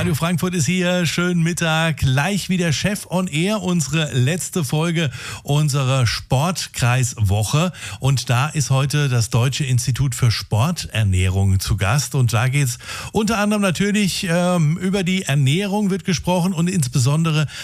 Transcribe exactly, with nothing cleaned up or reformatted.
Radio Frankfurt ist hier. Schönen Mittag. Gleich wieder Chef on Air, unsere letzte Folge unserer Sportkreiswoche. Und da ist heute das Deutsche Institut für Sporternährung zu Gast. Und da geht es unter anderem natürlich ähm, über die Ernährung wird gesprochen und insbesondere